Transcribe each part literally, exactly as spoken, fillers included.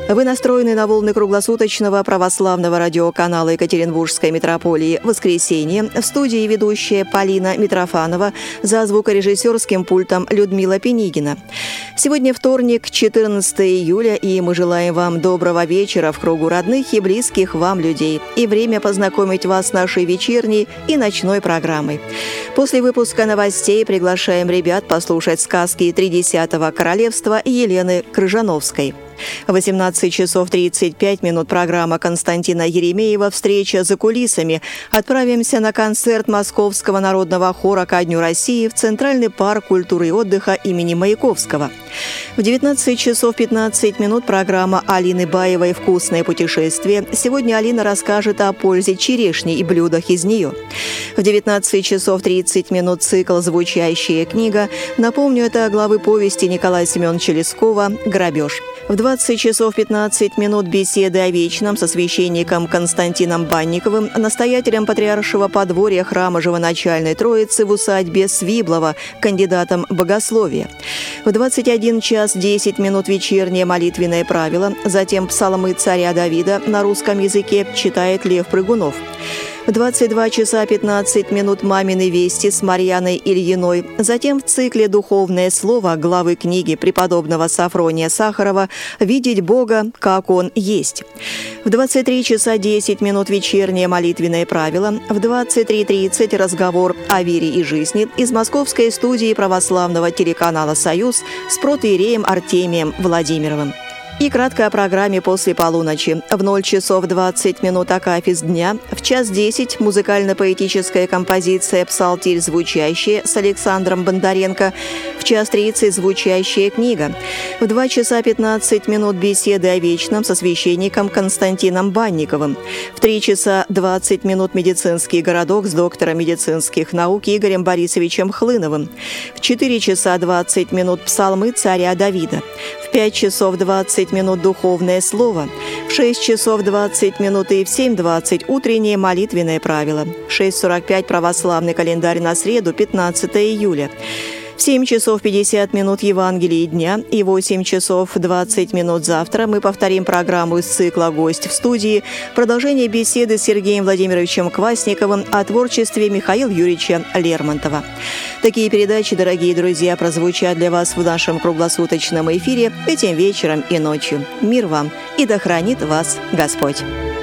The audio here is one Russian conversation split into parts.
Вы настроены на волны круглосуточного православного радиоканала Екатеринбургской митрополии «Воскресенье». В студии ведущая Полина Митрофанова, за звукорежиссерским пультом Людмила Пенигина. Сегодня вторник, четырнадцатое июля, и мы желаем вам доброго вечера в кругу родных и близких вам людей. И время познакомить вас с нашей вечерней и ночной программой. После выпуска новостей приглашаем ребят послушать сказки «Тридесятого королевства» Елены Крыжановской. В восемнадцать часов тридцать пять минут программа Константина Еремеева «Встреча за кулисами». Отправимся на концерт Московского народного хора ко Дню России в Центральный парк культуры и отдыха имени Маяковского. В девятнадцать часов пятнадцать минут программа Алины Баевой «Вкусное путешествие». Сегодня Алина расскажет о пользе черешни и блюдах из нее. В девятнадцать часов тридцать минут цикл «Звучащая книга». Напомню, это главы повести Николая Семеновича Лескова «Грабеж». В двадцать часов пятнадцать минут беседы о вечном со священником Константином Банниковым, настоятелем патриаршего подворья храма Живоначальной Троицы в усадьбе Свиблова, кандидатом богословия. В двадцать один час десять минут вечернее молитвенное правило, затем псалмы царя Давида на русском языке читает Лев Прыгунов. В двадцать два часа пятнадцать минут «Мамины вести» с Марьяной Ильиной. Затем в цикле «Духовное слово» главы книги преподобного Сафрония Сахарова «Видеть Бога, как Он есть». В двадцать три часа десять минут вечернее молитвенное правило. В двадцать три тридцать разговор о вере и жизни из московской студии православного телеканала «Союз» с протоиереем Артемием Владимировым. И кратко о программе после полуночи. В ноль часов двадцать минут акафист дня. В час десять музыкально-поэтическая композиция «Псалтирь звучащая» с Александром Бондаренко. В час тридцать звучащая книга. В два часа пятнадцать минут беседы о вечном со священником Константином Банниковым. В три часа двадцать минут медицинский городок с доктором медицинских наук Игорем Борисовичем Хлыновым. В четыре часа двадцать минут псалмы царя Давида. В пять часов двадцать минут духовное слово, в шесть часов двадцать минут и в семь двадцать утреннее молитвенное правило, в шесть сорок пять православный календарь на среду, пятнадцатое июля. В семь часов пятьдесят минут Евангелие дня и восемь часов двадцать минут завтра мы повторим программу из цикла «Гость в студии». Продолжение беседы с Сергеем Владимировичем Квасниковым о творчестве Михаила Юрьевича Лермонтова. Такие передачи, дорогие друзья, прозвучат для вас в нашем круглосуточном эфире этим вечером и ночью. Мир вам и да хранит вас Господь!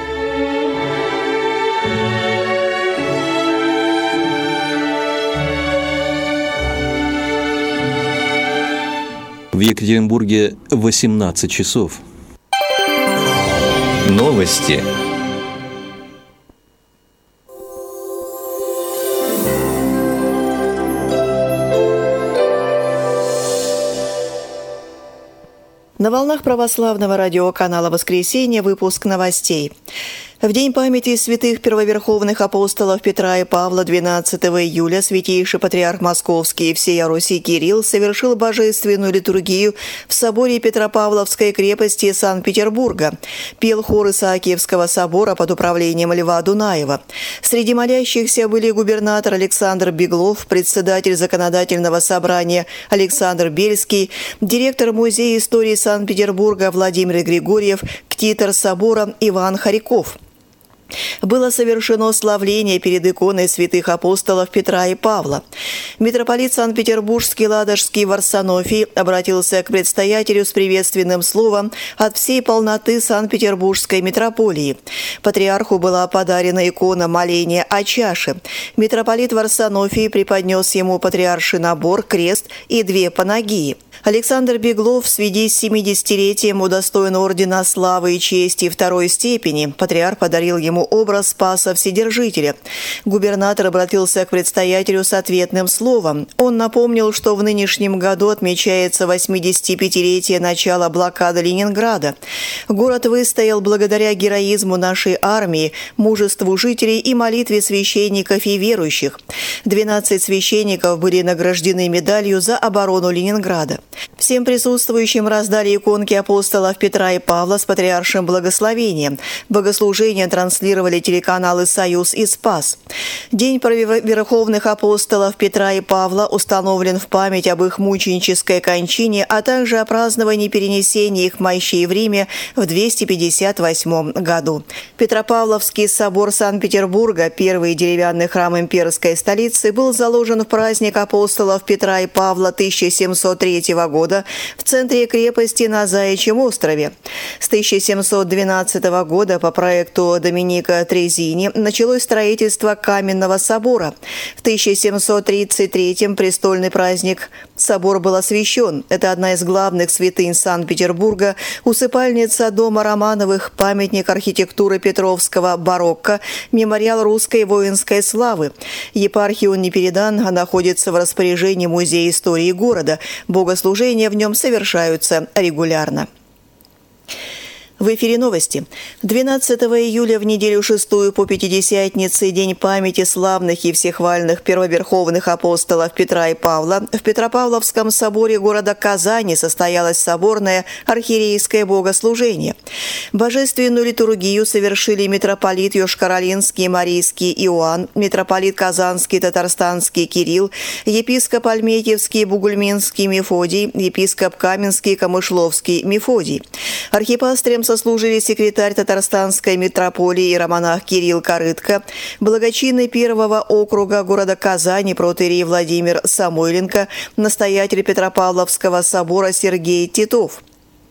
В Екатеринбурге восемнадцать часов. Новости. На волнах православного радиоканала «Воскресенье» выпуск новостей. В день памяти святых первоверховных апостолов Петра и Павла двенадцатого июля святейший патриарх Московский и всея Руси Кирилл совершил божественную литургию в соборе Петропавловской крепости Санкт-Петербурга. Пел хор Исаакиевского собора под управлением Льва Дунаева. Среди молящихся были губернатор Александр Беглов, председатель законодательного собрания Александр Бельский, директор Музея истории Санкт-Петербурга Владимир Григорьев, ктитор собора Иван Харьков. Было совершено славление перед иконой святых апостолов Петра и Павла. Митрополит Санкт-Петербургский Ладожский Варсонофий обратился к предстоятелю с приветственным словом от всей полноты Санкт-Петербургской митрополии. Патриарху была подарена икона моления о чаше. Митрополит Варсонофий преподнес ему патриарший набор, крест и две панагии. Александр Беглов в связи с семидесятилетием удостоен ордена славы и чести второй степени. Патриарх подарил ему образ Спаса Вседержителя. Губернатор обратился к предстоятелю с ответным словом. Он напомнил, что в нынешнем году отмечается восьмидесятипятилетие начала блокады Ленинграда. Город выстоял благодаря героизму нашей армии, мужеству жителей и молитве священников и верующих. двенадцать священников были награждены медалью за оборону Ленинграда. Всем присутствующим раздали иконки апостолов Петра и Павла с патриаршим благословением. Богослужение транслировали телеканалы «Союз» и «Спас». День верховных апостолов Петра и Павла установлен в память об их мученической кончине, а также о праздновании перенесения их мощей в Риме в двести пятьдесят восьмом году. Петропавловский собор Санкт-Петербурга, первый деревянный храм имперской столицы, был заложен в праздник апостолов Петра и Павла тысяча семьсот третьего года в центре крепости на Заячьем острове. С тысяча семьсот двенадцатого года по проекту Доминика Трезини началось строительство Каменного собора. В тысяча семьсот тридцать третьем престольный праздник собор был освящен. Это одна из главных святынь Санкт-Петербурга, усыпальница дома Романовых, памятник архитектуры Петровского барокко, мемориал русской воинской славы. Епархии он не передан, а находится в распоряжении Музея истории города. Богослужения в нем совершаются регулярно. В эфире новости. двенадцатого июля в неделю шестую по Пятидесятнице, день памяти славных и всехвальных первоверховных апостолов Петра и Павла, в Петропавловском соборе города Казани состоялось соборное архиерейское богослужение. Божественную литургию совершили митрополит Йошкар-Олинский Марийский Иоанн, митрополит Казанский Татарстанский Кирилл, епископ Альметьевский Бугульминский Мефодий, епископ Каменский Камышловский Мефодий. Архипастырем сослужили секретарь Татарстанской митрополии иеромонах Кирилл Корытко, благочинный первого округа города Казани протоиерей Владимир Самойленко, настоятель Петропавловского собора Сергей Титов.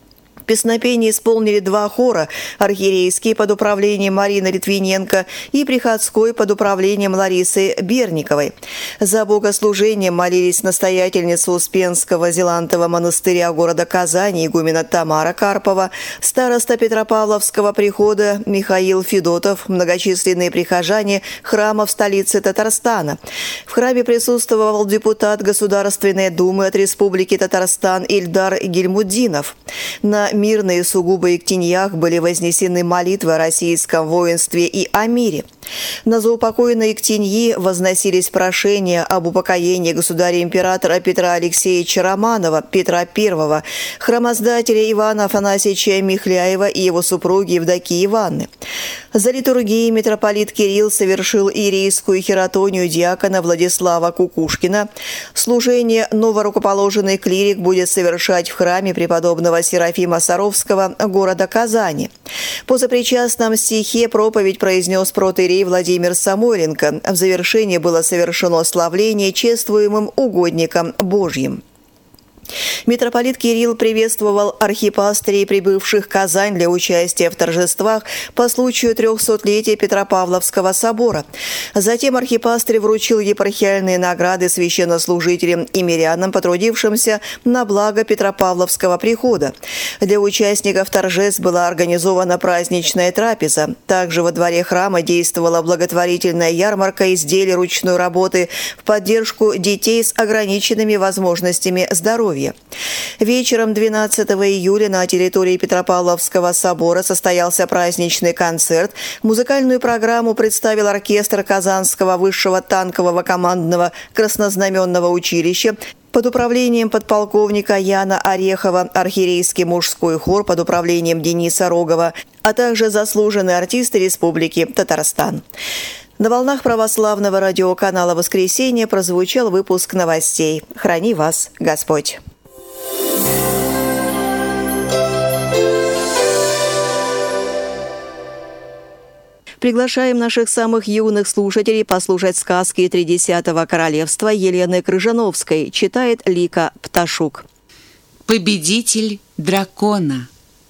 Песнопение исполнили два хора – архиерейский под управлением Марины Литвиненко и приходской под управлением Ларисы Берниковой. За богослужением молились настоятельница Успенского Зелантова монастыря города Казани игумена Тамара Карпова, староста Петропавловского прихода Михаил Федотов, многочисленные прихожане храма в столице Татарстана. В храме присутствовал депутат Государственной Думы от Республики Татарстан Ильдар Гильмуддинов. На мирные сугубо Иктиньях были вознесены молитвы о российском воинстве и о мире. На заупокойные Иктиньи возносились прошения об упокоении государя-императора Петра Алексеевича Романова, Петра Первого, храмоздателя Ивана Афанасьевича Михляева и его супруги Евдокии Ивановны. За литургией митрополит Кирилл совершил иерейскую хератонию диакона Владислава Кукушкина. Служение новорукоположенный клирик будет совершать в храме преподобного Серафима Саровского города Казани. По запричастном стихе проповедь произнес протоиерей Владимир Самойленко. В завершении было совершено славление чествуемым угодником Божьим. Митрополит Кирилл приветствовал архипастырей, прибывших в Казань для участия в торжествах по случаю трехсотлетия Петропавловского собора. Затем архипастырь вручил епархиальные награды священнослужителям и мирянам, потрудившимся на благо Петропавловского прихода. Для участников торжеств была организована праздничная трапеза. Также во дворе храма действовала благотворительная ярмарка изделий ручной работы в поддержку детей с ограниченными возможностями здоровья. Вечером двенадцатого июля на территории Петропавловского собора состоялся праздничный концерт. Музыкальную программу представил оркестр Казанского высшего танкового командного краснознаменного училища под управлением подполковника Яна Орехова, архиерейский мужской хор под управлением Дениса Рогова, а также заслуженные артисты Республики Татарстан. На волнах православного радиоканала «Воскресенье» прозвучал выпуск новостей. Храни вас Господь! Приглашаем наших самых юных слушателей послушать сказки Тридесятого королевства Елены Крыжановской. Читает Лика Пташук. Победитель дракона.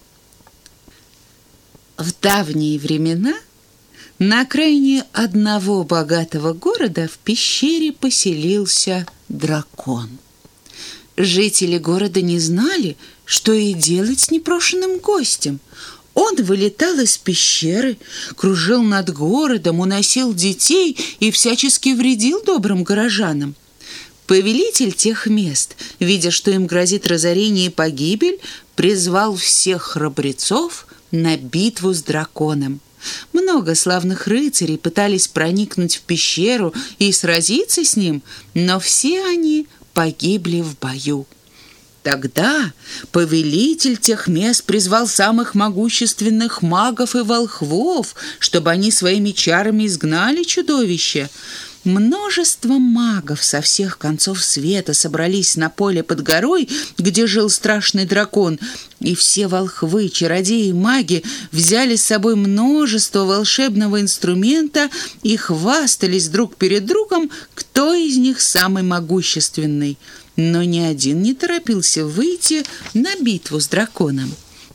В давние времена на окраине одного богатого города в пещере поселился дракон. Жители города не знали, что и делать с непрошенным гостем. Он вылетал из пещеры, кружил над городом, уносил детей и всячески вредил добрым горожанам. Повелитель тех мест, видя, что им грозит разорение и погибель, призвал всех храбрецов на битву с драконом. Много славных рыцарей пытались проникнуть в пещеру и сразиться с ним, но все они погибли в бою. Тогда повелитель тех мест призвал самых могущественных магов и волхвов, чтобы они своими чарами изгнали чудовище. Множество магов со всех концов света собрались на поле под горой, где жил страшный дракон, и все волхвы, чародеи и маги взяли с собой множество волшебного инструмента и хвастались друг перед другом, кто из них самый могущественный. Но ни один не торопился выйти на битву с драконом.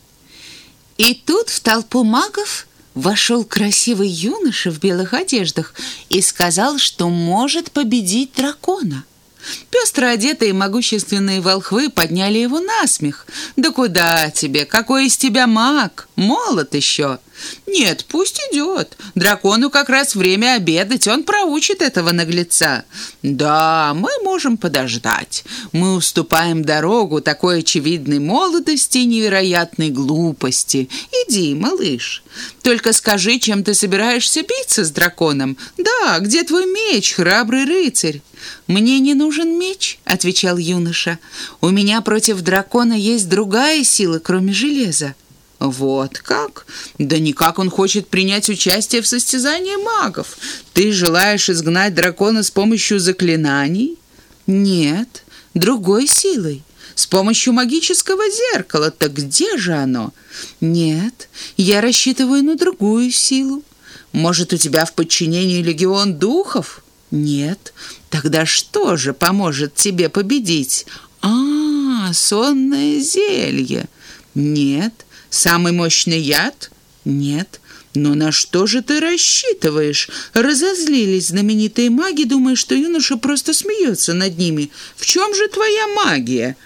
И тут в толпу магов вошел красивый юноша в белых одеждах и сказал, что может победить дракона. Пестро одетые могущественные волхвы подняли его на смех. «Да куда тебе? Какой из тебя маг? Молод еще!» «Нет, пусть идет. Дракону как раз время обедать, он проучит этого наглеца». «Да, мы можем подождать. Мы уступаем дорогу такой очевидной молодости и невероятной глупости. Иди, малыш. Только скажи, чем ты собираешься биться с драконом? Да, где твой меч, храбрый рыцарь?» «Мне не нужен меч», — отвечал юноша. «У меня против дракона есть другая сила, кроме железа». «Вот как? Да никак он хочет принять участие в состязании магов. Ты желаешь изгнать дракона с помощью заклинаний?» «Нет, другой силой, с помощью магического зеркала. Так где же оно?» «Нет, я рассчитываю на другую силу». «Может, у тебя в подчинении легион духов?» «Нет». «Тогда что же поможет тебе победить?» «А, сонное зелье». «Нет». «Самый мощный яд?» «Нет». «Но на что же ты рассчитываешь?» Разозлились знаменитые маги, думая, что юноша просто смеется над ними. «В чем же твоя магия?»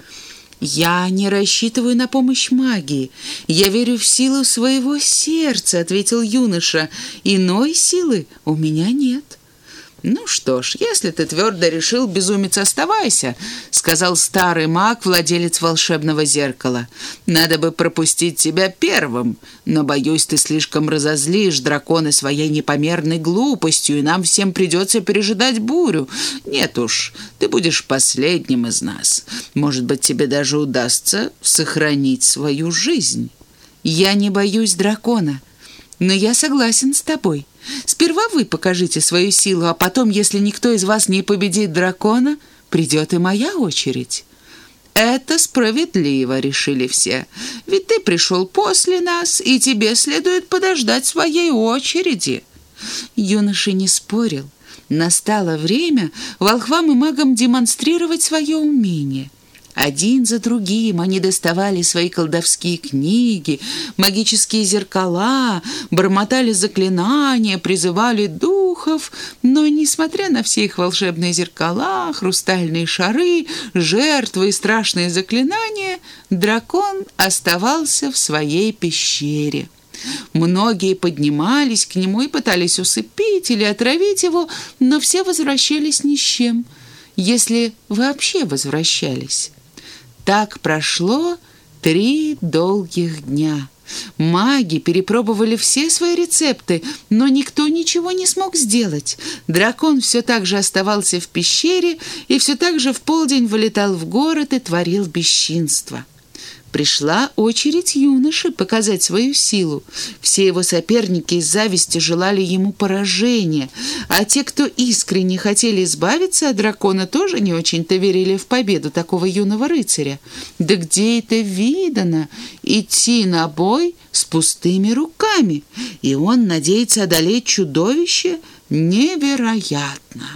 «Я не рассчитываю на помощь магии. Я верю в силу своего сердца», — ответил юноша. «Иной силы у меня нет». «Ну что ж, если ты твердо решил, безумец, оставайся», — сказал старый маг, владелец волшебного зеркала. «Надо бы пропустить тебя первым, но, боюсь, ты слишком разозлишь дракона своей непомерной глупостью, и нам всем придется пережидать бурю. Нет уж, ты будешь последним из нас. Может быть, тебе даже удастся сохранить свою жизнь». «Я не боюсь дракона, но я согласен с тобой. Сперва вы покажите свою силу, а потом, если никто из вас не победит дракона, придет и моя очередь». «Это справедливо», — решили все. «Ведь ты пришел после нас, и тебе следует подождать своей очереди». Юноша не спорил. Настало время волхвам и магам демонстрировать свое умение. Один за другим они доставали свои колдовские книги, магические зеркала, бормотали заклинания, призывали духов, но, несмотря на все их волшебные зеркала, хрустальные шары, жертвы и страшные заклинания, дракон оставался в своей пещере. Многие поднимались к нему и пытались усыпить или отравить его, но все возвращались ни с чем, если вообще возвращались. Так прошло три долгих дня. Маги перепробовали все свои рецепты, но никто ничего не смог сделать. Дракон все так же оставался в пещере и все так же в полдень вылетал в город и творил бесчинство. Пришла очередь юноши показать свою силу. Все его соперники из зависти желали ему поражения, а те, кто искренне хотели избавиться от дракона, тоже не очень-то верили в победу такого юного рыцаря. Да где это видано идти на бой с пустыми руками? И он надеется одолеть чудовище? Невероятно!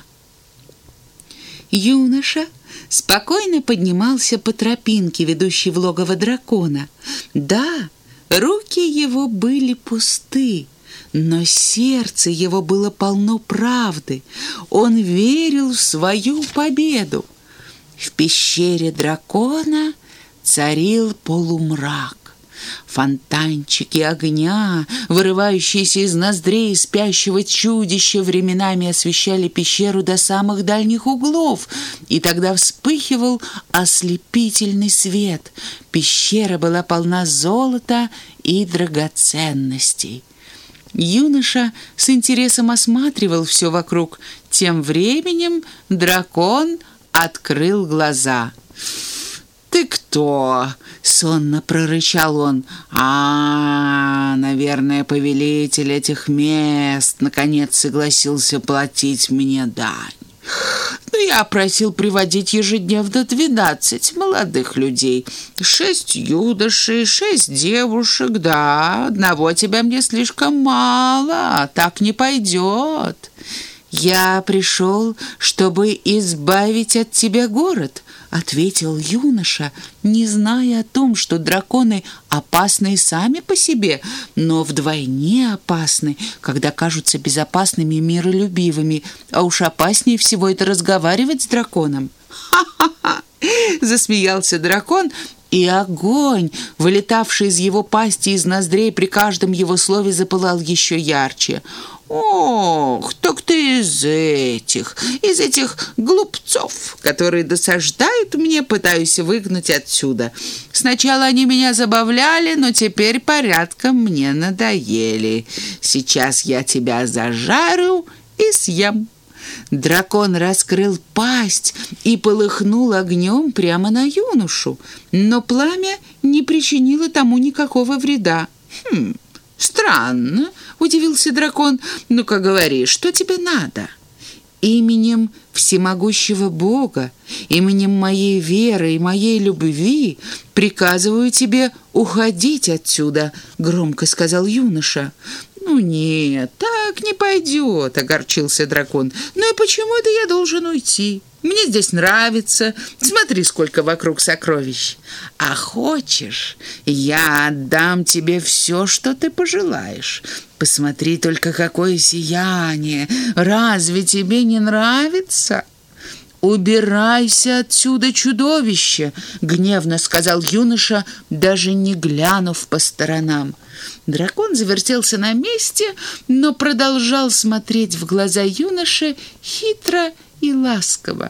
Юноша спокойно поднимался по тропинке, ведущей в логово дракона. Да, руки его были пусты, но сердце его было полно правды. Он верил в свою победу. В пещере дракона царил полумрак. Фонтанчики огня, вырывающиеся из ноздрей спящего чудища, временами освещали пещеру до самых дальних углов, и тогда вспыхивал ослепительный свет. Пещера была полна золота и драгоценностей. Юноша с интересом осматривал все вокруг. Тем временем дракон открыл глаза. ты кто?» — сонно прорычал он. «А, наверное, повелитель этих мест наконец согласился платить мне дань. Но я просил приводить ежедневно двенадцать молодых людей, шесть юношей, шесть девушек. Да, одного тебя мне слишком мало, так не пойдет. Я пришел, чтобы избавить от тебя город», — ответил юноша, не зная о том, что драконы опасны и сами по себе, но вдвойне опасны, когда кажутся безопасными и миролюбивыми, а уж опаснее всего это разговаривать с драконом. «Ха-ха-ха!» — засмеялся дракон, и огонь, вылетавший из его пасти и из ноздрей при каждом его слове, запылал еще ярче. «Ох, так ты из этих, из этих глупцов, которые досаждают мне, пытаюсь выгнать отсюда. Сначала они меня забавляли, но теперь порядком мне надоели. Сейчас я тебя зажарю и съем». Дракон раскрыл пасть и полыхнул огнем прямо на юношу, но пламя не причинило тому никакого вреда. «Хм, странно», — удивился дракон. «Ну-ка говори, что тебе надо?» «Именем всемогущего Бога, именем моей веры и моей любви приказываю тебе уходить отсюда», — громко сказал юноша. «Ну нет, так не пойдет», — огорчился дракон. «Ну и почему это я должен уйти? Мне здесь нравится. Смотри, сколько вокруг сокровищ. А хочешь, я отдам тебе все, что ты пожелаешь. Посмотри только, какое сияние. Разве тебе не нравится?» «Убирайся отсюда, чудовище!» — гневно сказал юноша, даже не глянув по сторонам. Дракон завертелся на месте, но продолжал смотреть в глаза юноши хитро и ласково.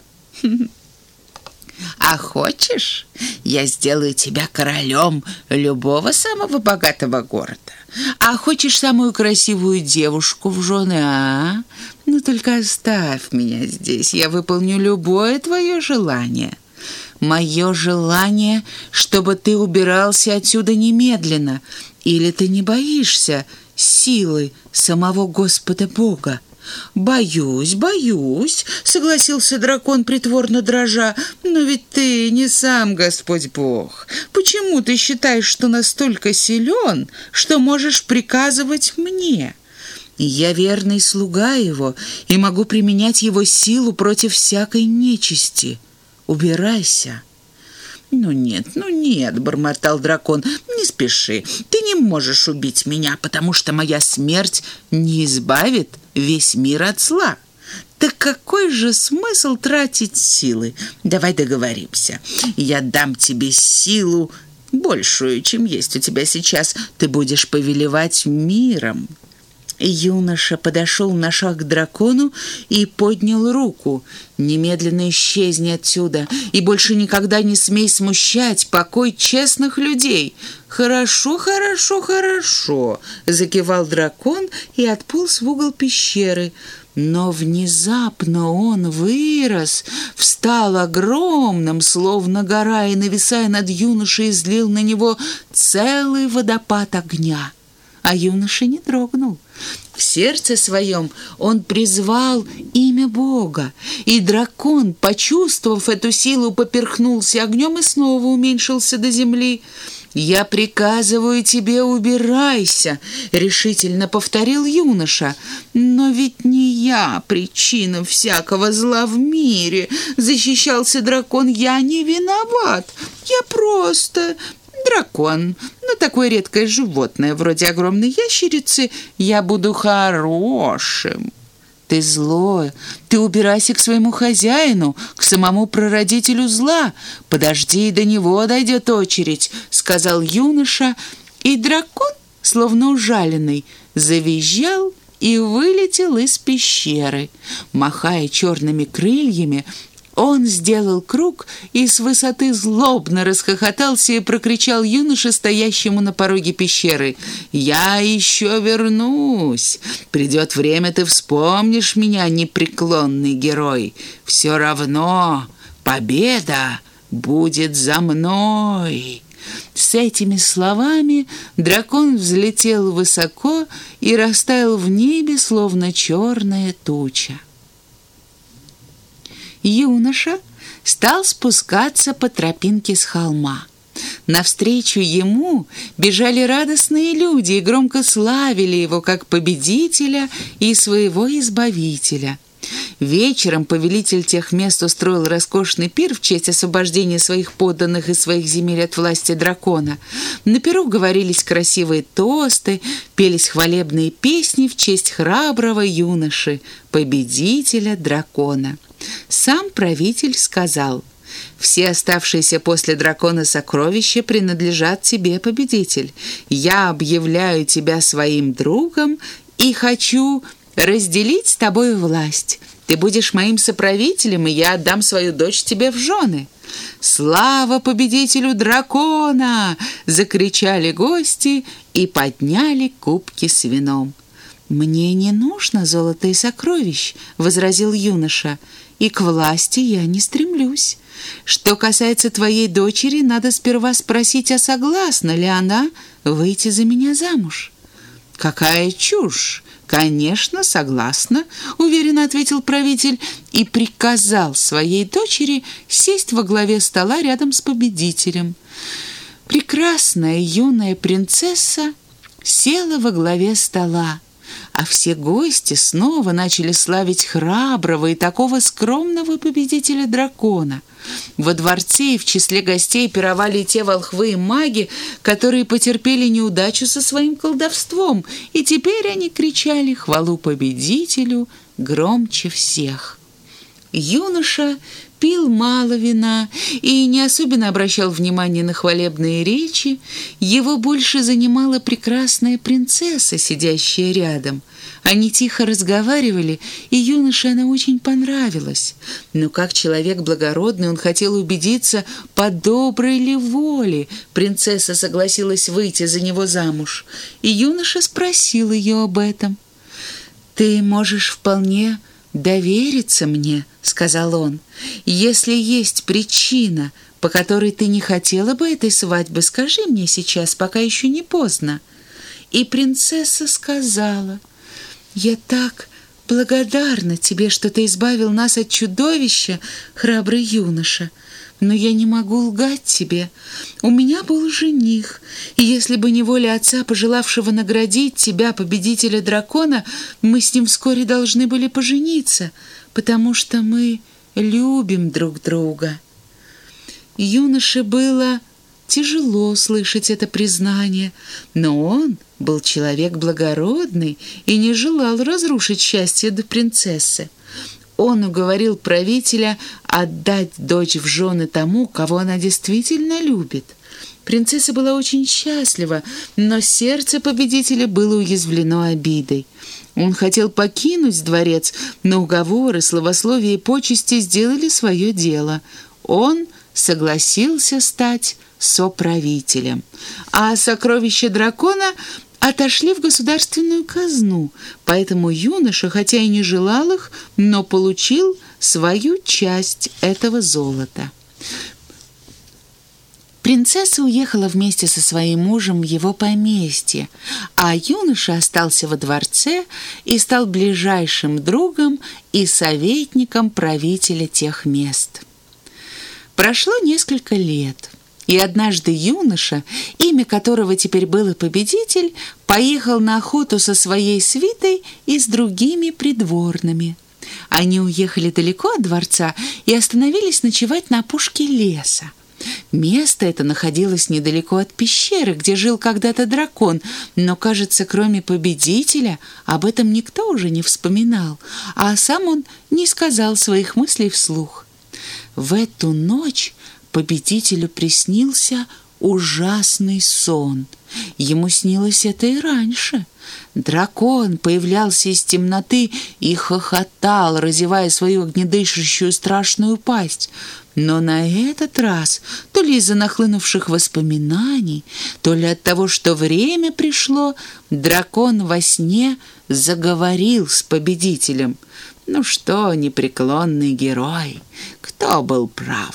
«А хочешь, я сделаю тебя королем любого самого богатого города? А хочешь самую красивую девушку в жены, а? Ну только оставь меня здесь, я выполню любое твое желание». «Мое желание, чтобы ты убирался отсюда немедленно. Или ты не боишься силы самого Господа Бога?» «Боюсь, боюсь», — согласился дракон, притворно дрожа. «Но ведь ты не сам Господь Бог. Почему ты считаешь, что настолько силен, что можешь приказывать мне? Я верный слуга его и могу применять его силу против всякой нечисти. Убирайся». «Ну нет, ну нет», — бормотал дракон, — «не спеши. Ты не можешь убить меня, потому что моя смерть не избавит весь мир от зла. Так какой же смысл тратить силы? Давай договоримся. Я дам тебе силу большую, чем есть у тебя сейчас. Ты будешь повелевать миром». Юноша подошел на шаг к дракону и поднял руку. «Немедленно исчезни отсюда и больше никогда не смей смущать покой честных людей». «Хорошо, хорошо, хорошо», — закивал дракон и отполз в угол пещеры. Но внезапно он вырос, встал огромным, словно гора, и, нависая над юношей, излил на него целый водопад огня. А юноша не дрогнул. В сердце своем он призвал имя Бога, и дракон, почувствовав эту силу, поперхнулся огнем и снова уменьшился до земли. «Я приказываю тебе, убирайся», — решительно повторил юноша. «Но ведь не я причина всякого зла в мире», — защищался дракон. «Я не виноват, я просто дракон, но такое редкое животное, вроде огромной ящерицы. Я буду хорошим». «Ты злой, ты убирайся к своему хозяину, к самому прародителю зла. Подожди, до него дойдет очередь», — сказал юноша, и дракон, словно ужаленный, завизжал и вылетел из пещеры. Махая черными крыльями, он сделал круг и с высоты злобно расхохотался и прокричал юноше, стоящему на пороге пещеры: «Я еще вернусь! Придет время, ты вспомнишь меня, непреклонный герой! Все равно победа будет за мной». С этими словами дракон взлетел высоко и растаял в небе, словно черная туча. Юноша стал спускаться по тропинке с холма. Навстречу ему бежали радостные люди и громко славили его как победителя и своего избавителя. Вечером повелитель тех мест устроил роскошный пир в честь освобождения своих подданных и своих земель от власти дракона. На пиру говорились красивые тосты, пелись хвалебные песни в честь храброго юноши, победителя дракона. Сам правитель сказал: «Все оставшиеся после дракона сокровища принадлежат тебе, победитель. Я объявляю тебя своим другом и хочу разделить с тобой власть. Ты будешь моим соправителем, и я отдам свою дочь тебе в жены». «Слава победителю дракона!» — закричали гости и подняли кубки с вином. «Мне не нужно золота и сокровищ», — возразил юноша, — «и к власти я не стремлюсь. Что касается твоей дочери, надо сперва спросить, а согласна ли она выйти за меня замуж». «Какая чушь! Конечно, согласна», — уверенно ответил правитель и приказал своей дочери сесть во главе стола рядом с победителем. Прекрасная юная принцесса села во главе стола, а все гости снова начали славить храброго и такого скромного победителя дракона. Во дворце и в числе гостей пировали и те волхвы и маги, которые потерпели неудачу со своим колдовством, и теперь они кричали хвалу победителю громче всех. Юноша пил мало вина и не особенно обращал внимание на хвалебные речи. Его больше занимала прекрасная принцесса, сидящая рядом. Они тихо разговаривали, и юноше она очень понравилась. Но как человек благородный он хотел убедиться, по доброй ли воле принцесса согласилась выйти за него замуж. И юноша спросил ее об этом. «Ты можешь вполне довериться мне», — сказал он. «Если есть причина, по которой ты не хотела бы этой свадьбы, скажи мне сейчас, пока еще не поздно». И принцесса сказала: «Я так благодарна тебе, что ты избавил нас от чудовища, храбрый юноша. Но я не могу лгать тебе. У меня был жених, и если бы не воля отца, пожелавшего наградить тебя, победителя дракона, мы с ним вскоре должны были пожениться, потому что мы любим друг друга». Юноше было тяжело слышать это признание, но он был человек благородный и не желал разрушить счастье до принцессы. Он уговорил правителя отдать дочь в жены тому, кого она действительно любит. Принцесса была очень счастлива, но сердце победителя было уязвлено обидой. Он хотел покинуть дворец, но уговоры, словословие и почести сделали свое дело. Он согласился стать соправителем, а сокровища дракона отошли в государственную казну, поэтому юноша, хотя и не желал их, но получил свою часть этого золота. Принцесса уехала вместе со своим мужем в его поместье, а юноша остался во дворце и стал ближайшим другом и советником правителя тех мест. Прошло несколько лет, и однажды юноша, имя которого теперь было Победитель, поехал на охоту со своей свитой и с другими придворными. Они уехали далеко от дворца и остановились ночевать на опушке леса. Место это находилось недалеко от пещеры, где жил когда-то дракон, но, кажется, кроме Победителя, об этом никто уже не вспоминал, а сам он не сказал своих мыслей вслух. В эту ночь Победителю приснился ужасный сон. Ему снилось это и раньше. Дракон появлялся из темноты и хохотал, разевая свою огнедышащую страшную пасть. Но на этот раз, то ли из-за нахлынувших воспоминаний, то ли от того, что время пришло, дракон во сне заговорил с Победителем. Ну что, непреклонный герой, кто был прав?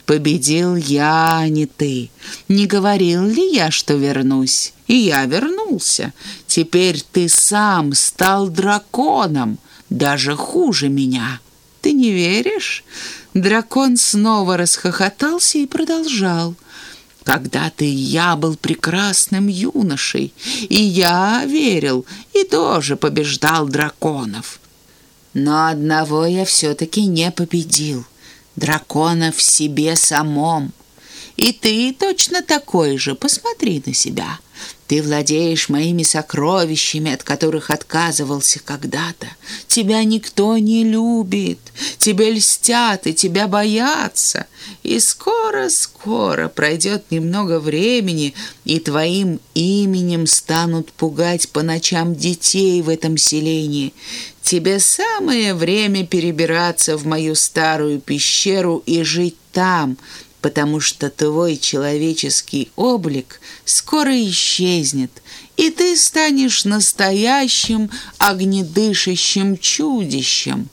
Победил я, а не ты. Не говорил ли я, что вернусь? И я вернулся. Теперь ты сам стал драконом, даже хуже меня. Ты не веришь?» Дракон снова расхохотался и продолжал. «Когда-то я был прекрасным юношей, и я верил, и тоже побеждал драконов. Но одного я все-таки не победил. Дракона в себе самом. И ты точно такой же, посмотри на себя. Ты владеешь моими сокровищами, от которых отказывался когда-то. Тебя никто не любит, тебе льстят и тебя боятся. И скоро-скоро пройдет немного времени, и твоим именем станут пугать по ночам детей в этом селении. Тебе самое время перебираться в мою старую пещеру и жить там, потому что твой человеческий облик скоро исчезнет, и ты станешь настоящим огнедышащим чудищем».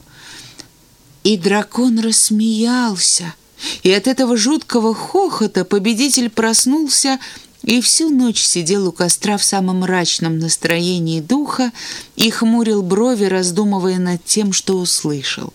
И дракон рассмеялся, и от этого жуткого хохота победитель проснулся и всю ночь сидел у костра в самом мрачном настроении духа и хмурил брови, раздумывая над тем, что услышал.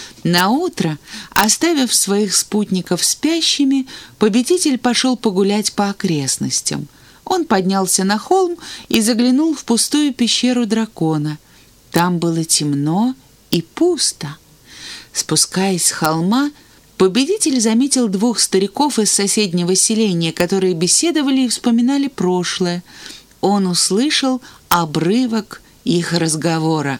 Наутро, оставив своих спутников спящими, победитель пошел погулять по окрестностям. Он поднялся на холм и заглянул в пустую пещеру дракона. Там было темно и пусто. Спускаясь с холма, победитель заметил двух стариков из соседнего селения, которые беседовали и вспоминали прошлое. Он услышал обрывок их разговора.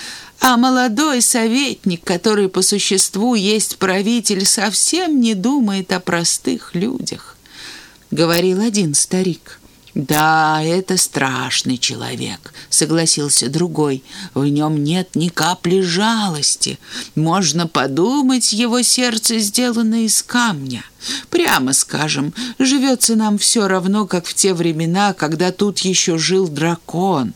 А молодой советник, который по существу есть правитель, совсем не думает о простых людях, — говорил один старик. «Да, это страшный человек», — согласился другой. «В нем нет ни капли жалости. Можно подумать, его сердце сделано из камня. Прямо скажем, живется нам все равно, как в те времена, когда тут еще жил дракон.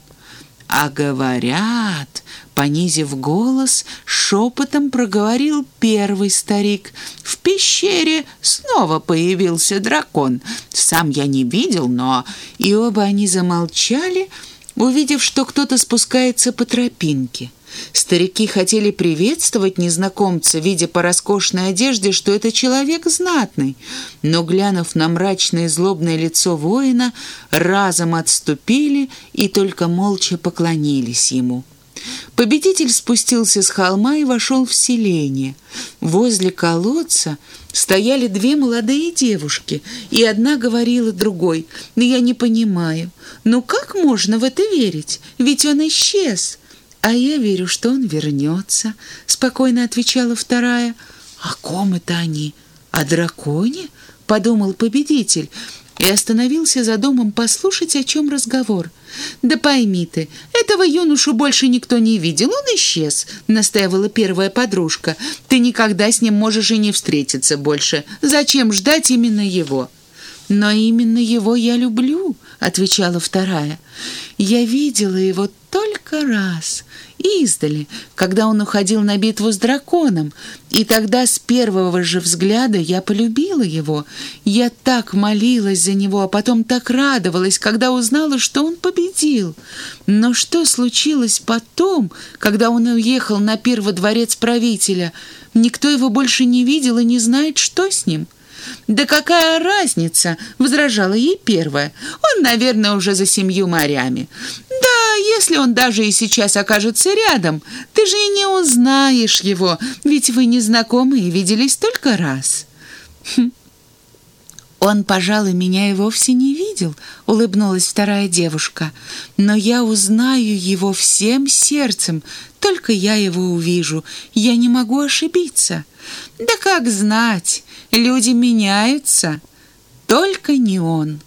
А говорят...» Понизив голос, шепотом проговорил первый старик. «В пещере снова появился дракон. Сам я не видел, но...» И оба они замолчали, увидев, что кто-то спускается по тропинке. Старики хотели приветствовать незнакомца, видя по роскошной одежде, что это человек знатный, но, глянув на мрачное и злобное лицо воина, разом отступили и только молча поклонились ему. Победитель спустился с холма и вошел в селение. Возле колодца стояли две молодые девушки, и одна говорила другой: «Но я не понимаю, ну как можно в это верить? Ведь он исчез». «А я верю, что он вернется», — спокойно отвечала вторая. «О ком это они? О драконе?» — подумал победитель и остановился за домом послушать, о чем разговор. «Да пойми ты, этого юношу больше никто не видел, он исчез», — настаивала первая подружка. «Ты никогда с ним можешь и не встретиться больше. Зачем ждать именно его?» «Но именно его я люблю», — отвечала вторая. «Я видела его только раз, издали, когда он уходил на битву с драконом, и тогда с первого же взгляда я полюбила его. Я так молилась за него, а потом так радовалась, когда узнала, что он победил. Но что случилось потом, когда он уехал на пир во дворец правителя? Никто его больше не видел и не знает, что с ним». «Да какая разница?» — возражала ей первая. «Он, наверное, уже за семью морями. Да, если он даже и сейчас окажется рядом, ты же и не узнаешь его, ведь вы не знакомы и виделись только раз». «Хм. Он, пожалуй, меня и вовсе не видел», — улыбнулась вторая девушка. «Но я узнаю его всем сердцем, только я его увижу, я не могу ошибиться». «Да как знать, люди меняются, только не он».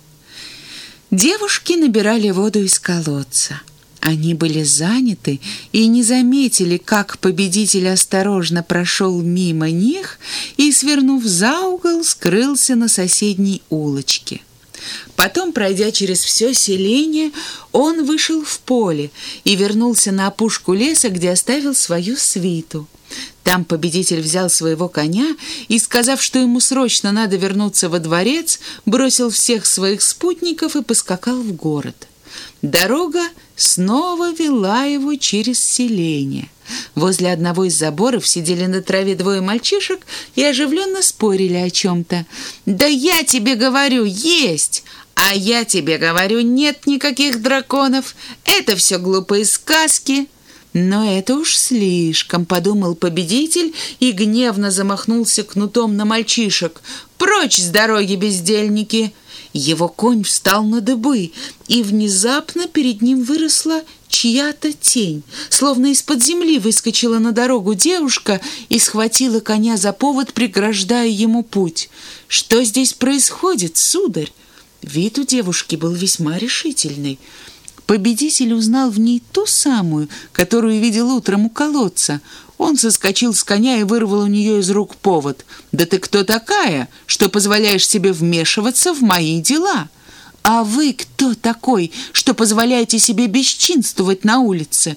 Девушки набирали воду из колодца. Они были заняты и не заметили, как победитель осторожно прошел мимо них и, свернув за угол, скрылся на соседней улочке. Потом, пройдя через все селение, он вышел в поле и вернулся на опушку леса, где оставил свою свиту. Там победитель взял своего коня и, сказав, что ему срочно надо вернуться во дворец, бросил всех своих спутников и поскакал в город. Дорога снова вела его через селение. Возле одного из заборов сидели на траве двое мальчишек и оживленно спорили о чем-то. «Да я тебе говорю, есть! А я тебе говорю, нет никаких драконов! Это все глупые сказки!» «Но это уж слишком», — подумал победитель и гневно замахнулся кнутом на мальчишек. «Прочь с дороги, бездельники!» Его конь встал на дыбы, и внезапно перед ним выросла чья-то тень. Словно из-под земли выскочила на дорогу девушка и схватила коня за повод, преграждая ему путь. «Что здесь происходит, сударь?» Вид у девушки был весьма решительный. Победитель узнал в ней ту самую, которую видел утром у колодца. Он соскочил с коня и вырвал у нее из рук повод. «Да ты кто такая, что позволяешь себе вмешиваться в мои дела? А вы кто такой, что позволяете себе бесчинствовать на улице?»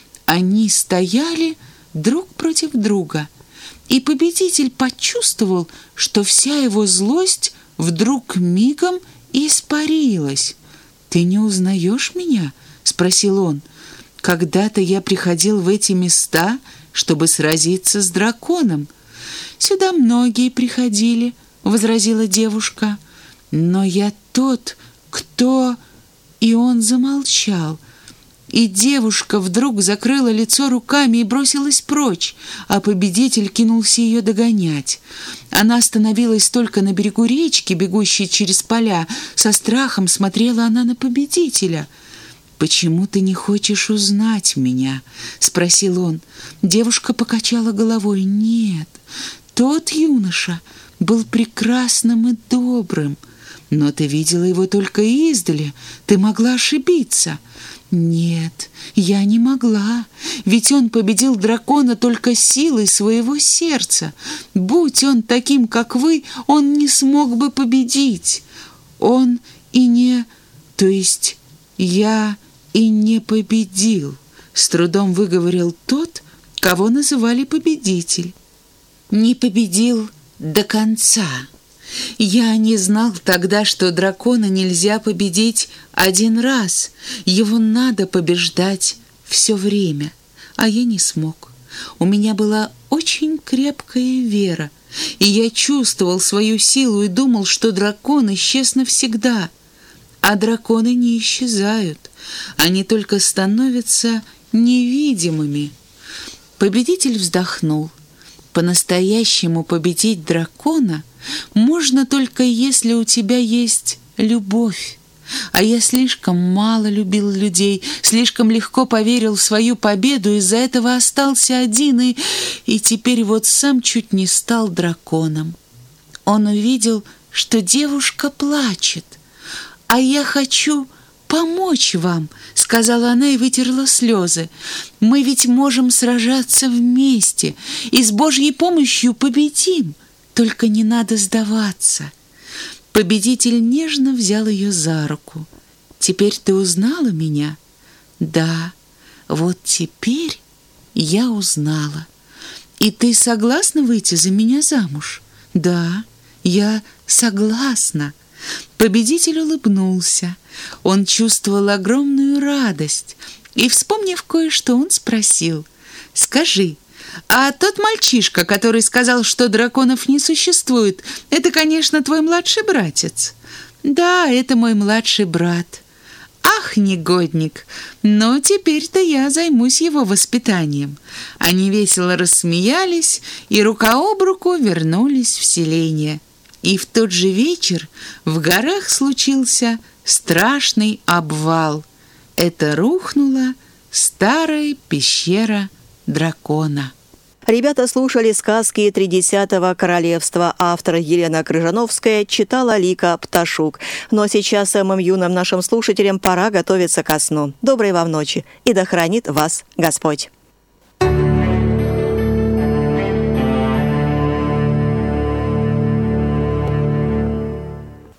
Они стояли друг против друга, и победитель почувствовал, что вся его злость вдруг мигом испарилась. «Ты не узнаешь меня?» — спросил он. «Когда-то я приходил в эти места, чтобы сразиться с драконом». «Сюда многие приходили», — возразила девушка. «Но я тот, кто...» И он замолчал. И девушка вдруг закрыла лицо руками и бросилась прочь, а победитель кинулся ее догонять. Она остановилась только на берегу речки, бегущей через поля. Со страхом смотрела она на победителя. «Почему ты не хочешь узнать меня?» — спросил он. Девушка покачала головой. «Нет, тот юноша был прекрасным и добрым, но ты видела его только издали, ты могла ошибиться». «Нет, я не могла, ведь он победил дракона только силой своего сердца. Будь он таким, как вы, он не смог бы победить. Он и не... То есть я и не победил», — с трудом выговорил тот, кого называли победитель. «Не победил до конца. Я не знал тогда, что дракона нельзя победить один раз. Его надо побеждать все время. А я не смог. У меня была очень крепкая вера, и я чувствовал свою силу и думал, что дракон исчез навсегда. А драконы не исчезают. Они только становятся невидимыми». Победитель вздохнул. По-настоящему победить дракона можно только если у тебя есть любовь. А я слишком мало любил людей, слишком легко поверил в свою победу, из-за этого остался один и, и теперь вот сам чуть не стал драконом. Он увидел, что девушка плачет. «А я хочу помочь вам», — сказала она и вытерла слезы. «Мы ведь можем сражаться вместе и с Божьей помощью победим. Только не надо сдаваться». Победитель нежно взял ее за руку. «Теперь ты узнала меня?» «Да, вот теперь я узнала. И ты согласна выйти за меня замуж?» «Да, я согласна». Победитель улыбнулся. Он чувствовал огромную радость. И, вспомнив кое-что, он спросил: «Скажи, а тот мальчишка, который сказал, что драконов не существует, это, конечно, твой младший братец?» «Да, это мой младший брат». «Ах, негодник! Но теперь-то я займусь его воспитанием». Они весело рассмеялись и рука об руку вернулись в селение. И в тот же вечер в горах случился страшный обвал. Это рухнула старая пещера дракона. Ребята слушали сказки «Тридесятого королевства». Автор Елена Крыжановская, читала Лика Пташук. Но сейчас самым юным нашим слушателям пора готовиться ко сну. Доброй вам ночи, и да хранит вас Господь.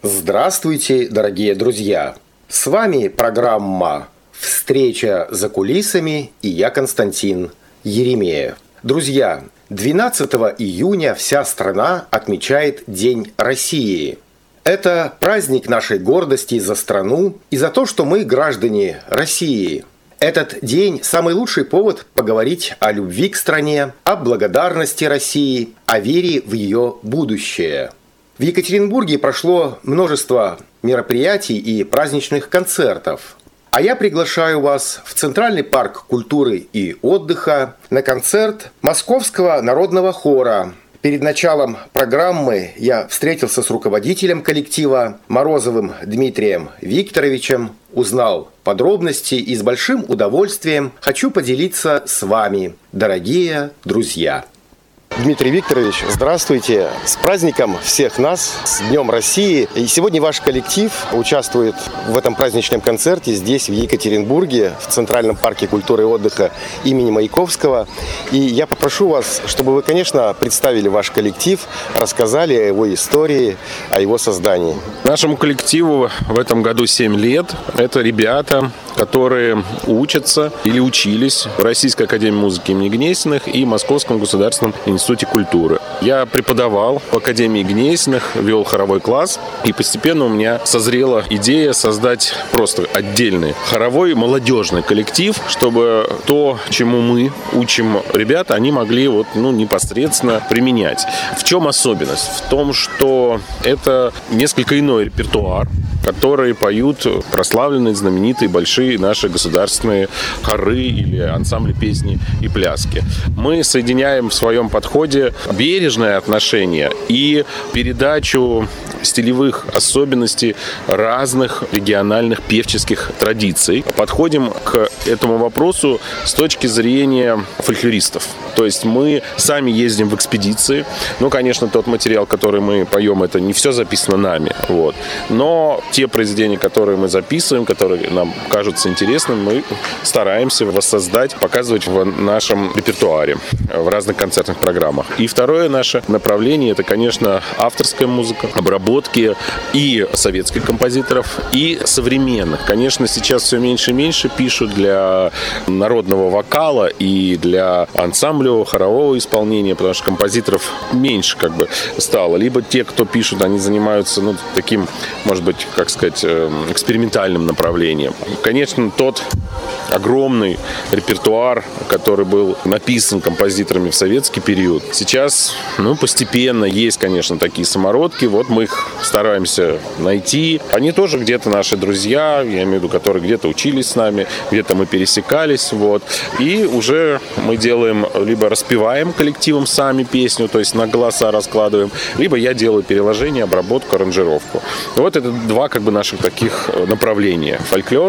Здравствуйте, дорогие друзья! С вами программа «Встреча за кулисами» и я, Константин Еремеев. Друзья, двенадцатого июня вся страна отмечает День России. Это праздник нашей гордости за страну и за то, что мы граждане России. Этот день – самый лучший повод поговорить о любви к стране, о благодарности России, о вере в ее будущее. В Екатеринбурге прошло множество мероприятий и праздничных концертов. А я приглашаю вас в Центральный парк культуры и отдыха на концерт Московского народного хора. Перед началом программы я встретился с руководителем коллектива Морозовым Дмитрием Викторовичем, узнал подробности и с большим удовольствием хочу поделиться с вами, дорогие друзья. Дмитрий Викторович, здравствуйте! С праздником всех нас, с Днем России! И сегодня ваш коллектив участвует в этом праздничном концерте здесь, в Екатеринбурге, в Центральном парке культуры и отдыха имени Маяковского. И я попрошу вас, чтобы вы, конечно, представили ваш коллектив, рассказали о его истории, о его создании. Нашему коллективу в этом году семь лет. Это ребята, которые учатся или учились в Российской академии музыки имени Гнесиных и Московском государственном институте культуры. Я преподавал в Академии Гнесиных, вел хоровой класс, и постепенно у меня созрела идея создать просто отдельный хоровой молодежный коллектив, чтобы то, чему мы учим ребят, они могли вот, ну, непосредственно применять. В чем особенность? В том, что это несколько иной репертуар, которые поют прославленные, знаменитые, большие наши государственные хоры или ансамбли песни и пляски. Мы соединяем в своем подходе бережное отношение и передачу стилевых особенностей разных региональных певческих традиций. Подходим к этому вопросу с точки зрения фольклористов. То есть мы сами ездим в экспедиции. Ну, конечно, тот материал, который мы поем, это не все записано нами. Вот. Но те произведения, которые мы записываем, которые нам кажутся интересными, мы стараемся воссоздать, показывать в нашем репертуаре, в разных концертных программах. И второе наше направление – это, конечно, авторская музыка, обработки и советских композиторов, и современных. Конечно, сейчас все меньше и меньше пишут для народного вокала и для ансамблевого, хорового исполнения, потому что композиторов меньше как бы стало. Либо те, кто пишут, они занимаются, ну, таким, может быть, как сказать, экспериментальным направлением. Конечно, тот огромный репертуар, который был написан композиторами в советский период, сейчас, ну, постепенно есть, конечно, такие самородки. Вот мы их стараемся найти. Они тоже где-то наши друзья, я имею в виду, которые где-то учились с нами, где-то мы пересекались, вот. И уже мы делаем, либо распеваем коллективом сами песню, то есть на голоса раскладываем, либо я делаю переложение, обработку, аранжировку. Вот это два как бы наших таких направления. Фольклор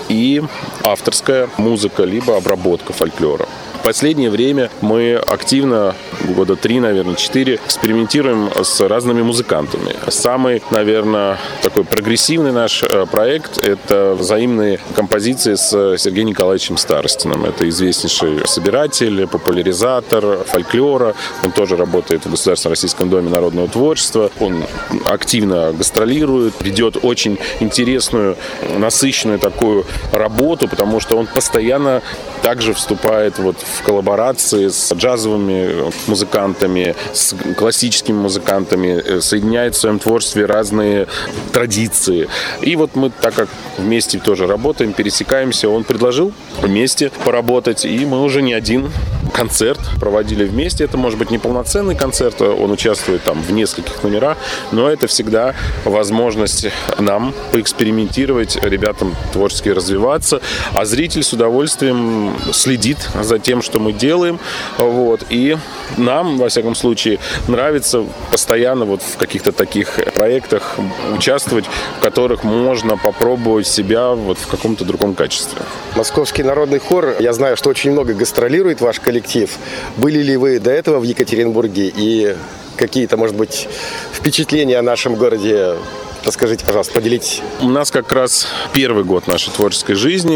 и авторская музыка, либо обработка фольклора. В последнее время мы активно, года три, наверное, четыре, экспериментируем с разными музыкантами. Самый, наверное, такой прогрессивный наш проект – это взаимные композиции с Сергеем Николаевичем Старостиным. Это известнейший собиратель, популяризатор фольклора. Он тоже работает в Государственном Российском доме народного творчества. Он активно гастролирует, ведет очень интересную, насыщенную такую работу, потому что он постоянно также вступает вот в коллаборации с джазовыми музыкантами, с классическими музыкантами, соединяет в своем творчестве разные традиции. И вот мы, так как вместе тоже работаем, пересекаемся, он предложил вместе поработать, и мы уже не один концерт проводили вместе. Это может быть не полноценный концерт, он участвует там в нескольких номерах, но это всегда возможность нам поэкспериментировать, ребятам творчески развиваться, а зритель с удовольствием следит за тем, что мы делаем, вот, и нам, во всяком случае, нравится постоянно вот в каких-то таких проектах участвовать, в которых можно попробовать себя вот в каком-то другом качестве. Московский народный хор, я знаю, что очень много гастролирует ваш коллектив. Были ли вы до этого в Екатеринбурге и какие-то, может быть, впечатления о нашем городе? Расскажите, пожалуйста, поделитесь. У нас как раз первый год нашей творческой жизни.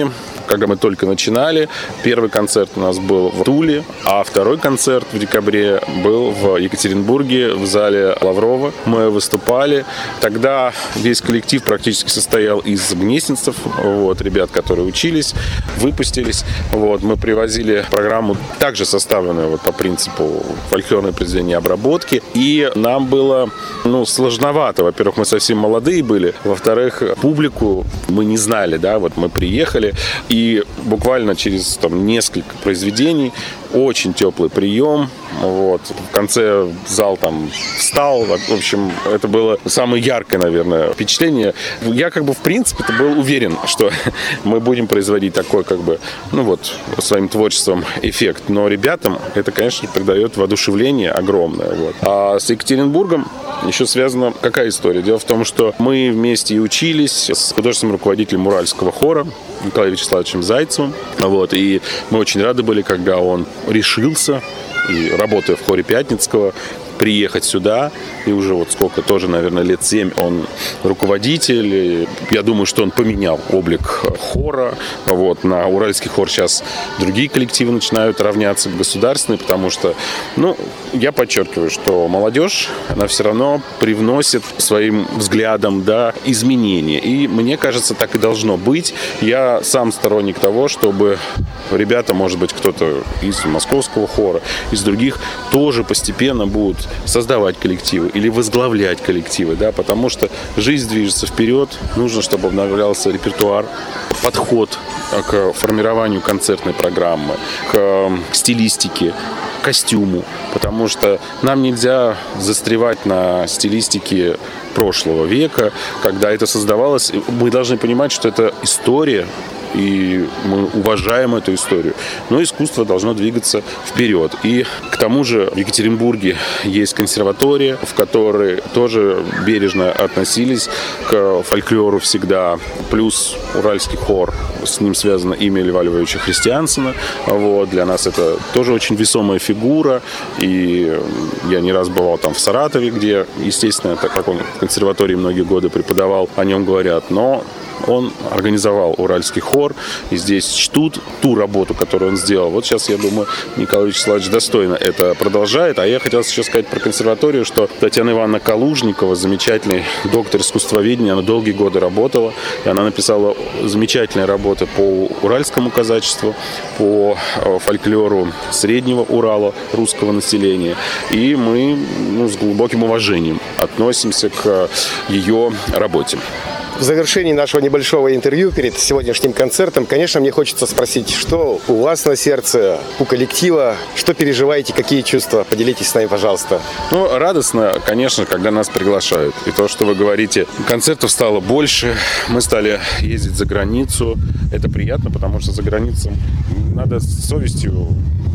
когда мы только начинали. Первый концерт у нас был в Туле, а второй концерт в декабре был в Екатеринбурге в зале Лаврова. Мы выступали. Тогда весь коллектив практически состоял из гнесинцев, вот, ребят, которые учились, выпустились. Вот, мы привозили программу, также составленную вот, по принципу фольклорной произведения обработки. И нам было ну, сложновато. Во-первых, мы совсем молодые были. Во-вторых, публику мы не знали. Да? Вот мы приехали, и буквально через там, несколько произведений очень теплый прием. Вот. В конце зал там встал. В общем, это было самое яркое, наверное, впечатление. Я как бы в принципе был уверен, что мы будем производить такой как бы, ну вот, своим творчеством эффект. Но ребятам это, конечно, придает воодушевление огромное. Вот. А с Екатеринбургом еще связана какая история? Дело в том, что мы вместе и учились с художественным руководителем Уральского хора Николаем Вячеславовичем Зайцевым. Вот. И мы очень рады были, когда он решился, и работая в хоре Пятницкого, приехать сюда. И уже вот сколько, тоже, наверное, лет семь он руководитель. И я думаю, что он поменял облик хора. Вот. На уральский хор сейчас другие коллективы начинают равняться государственные, потому что, ну, я подчеркиваю, что молодежь, она все равно привносит своим взглядом, да, изменения. И мне кажется, так и должно быть. Я сам сторонник того, чтобы ребята, может быть, кто-то из московского хора, из других, тоже постепенно будут создавать коллективы или возглавлять коллективы, да, потому что жизнь движется вперед, нужно, чтобы обновлялся репертуар, подход к формированию концертной программы, к, к стилистике, к костюму, потому что нам нельзя застревать на стилистике прошлого века, когда это создавалось. Мы должны понимать, что это история, и мы уважаем эту историю. Но искусство должно двигаться вперед. И к тому же в Екатеринбурге есть консерватория, в которой тоже бережно относились к фольклору всегда. Плюс уральский хор, с ним связано имя Льва Львовича Христиансена. Вот. Для нас это тоже очень весомая фигура. И я не раз бывал там в Саратове, где, естественно, так как он в консерватории многие годы преподавал, о нем говорят. Но он организовал уральский хор, и здесь чтут ту работу, которую он сделал. Вот сейчас, я думаю, Николай Вячеславович достойно это продолжает. А я хотел еще сказать про консерваторию, что Татьяна Ивановна Калужникова, замечательный доктор искусствоведения, она долгие годы работала, и она написала замечательные работы по уральскому казачеству, по фольклору Среднего Урала, русского населения. И мы ну, с глубоким уважением относимся к ее работе. В завершении нашего небольшого интервью перед сегодняшним концертом, конечно, мне хочется спросить, что у вас на сердце, у коллектива, что переживаете, какие чувства? Поделитесь с нами, пожалуйста. Ну, радостно, конечно, когда нас приглашают. И то, что вы говорите, концертов стало больше, мы стали ездить за границу. Это приятно, потому что за границей надо с совестью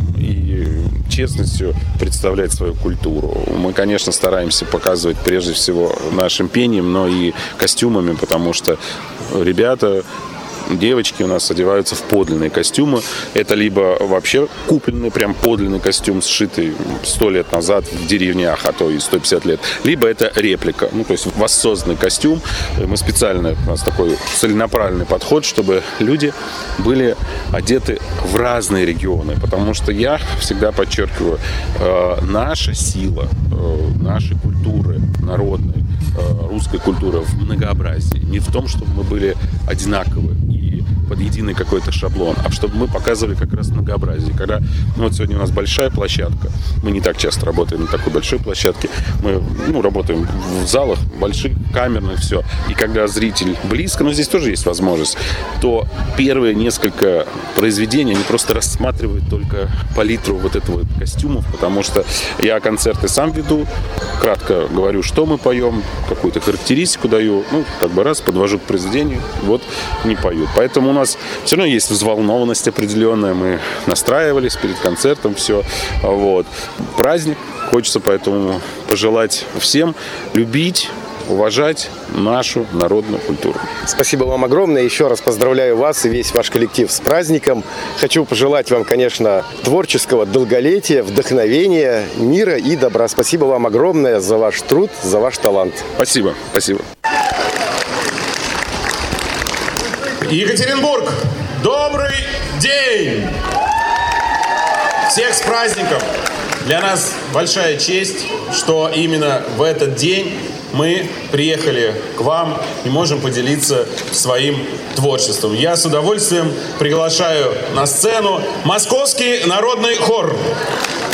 и честностью представлять свою культуру. Мы, конечно, стараемся показывать прежде всего нашим пением, но и костюмами, потому что ребята, девочки у нас одеваются в подлинные костюмы. Это либо вообще купленный, прям подлинный костюм, сшитый сто лет назад в деревнях, а то и сто пятьдесят лет. Либо это реплика, ну, то есть воссозданный костюм. Мы специально, у нас такой целенаправленный подход, чтобы люди были одеты в разные регионы. Потому что я всегда подчеркиваю, э, наша сила, э, нашей культуры народной, э, русской культуры в многообразии. Не в том, чтобы мы были одинаковы и под единый какой-то шаблон, а чтобы мы показывали как раз многообразие. Когда, ну вот сегодня у нас большая площадка, мы не так часто работаем на такой большой площадке, мы ну, работаем в залах больших, камерных, все. И когда зритель близко, но здесь тоже есть возможность, то первые несколько произведений, они просто рассматривают только палитру вот этого костюмов, потому что я концерты сам веду, кратко говорю, что мы поем, какую-то характеристику даю, ну, как бы раз, подвожу к произведению, вот, не поют. Поэтому у нас все равно есть взволнованность определенная, мы настраивались перед концертом, все, вот. Праздник, хочется поэтому пожелать всем любить, уважать нашу народную культуру. Спасибо вам огромное. Еще раз поздравляю вас и весь ваш коллектив с праздником. Хочу пожелать вам, конечно, творческого долголетия, вдохновения, мира и добра. Спасибо вам огромное за ваш труд, за ваш талант. Спасибо. Спасибо. Екатеринбург, Добрый день! Всех с праздником! Для нас большая честь, что именно в этот день мы приехали к вам и можем поделиться своим творчеством. Я с удовольствием приглашаю на сцену Московский народный хор.